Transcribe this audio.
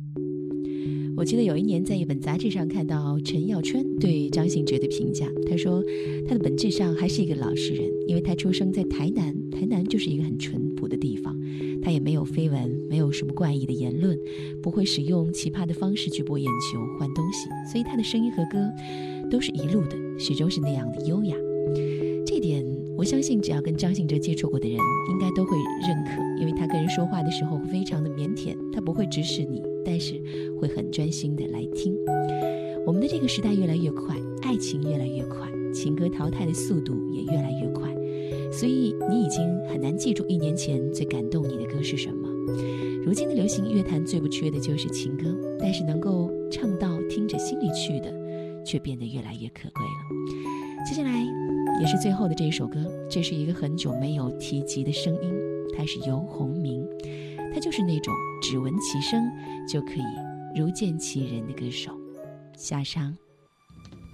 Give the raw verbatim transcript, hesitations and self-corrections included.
我记得有一年在一本杂志上看到陈耀川对张信哲的评价，他说他的本质上还是一个老实人，因为他出生在台南，台南就是一个很淳朴的地方，他也没有绯闻，没有什么怪异的言论，不会使用奇葩的方式去博眼球换东西，所以他的声音和歌都是一路的，始终是那样的优雅。这一点我相信只要跟张信哲接触过的人应该都会认可，因为他跟人说话的时候非常的腼腆，他不会指使你，但是会很专心的来听。我们的这个时代越来越快，爱情越来越快，情歌淘汰的速度也越来越快，所以你已经很难记住一年前最感动你的歌是什么。如今的流行乐坛最不缺的就是情歌，但是能够唱到听着心里去的却变得越来越可贵了。接下来也是最后的这一首歌，这是一个很久没有提及的声音，它是游鸿明，他就是那种只闻其声就可以如见其人的歌手。下商。